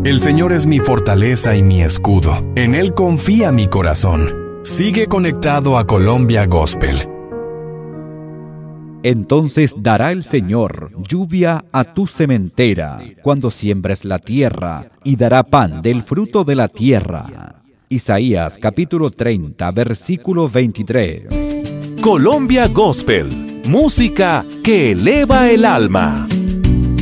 El Señor es mi fortaleza y mi escudo. En Él confía mi corazón. Sigue conectado a Colombia Gospel. Entonces dará el Señor lluvia a tu sementera cuando siembres la tierra, y dará pan del fruto de la tierra. Isaías capítulo 30, versículo 23. Colombia Gospel, música que eleva el alma.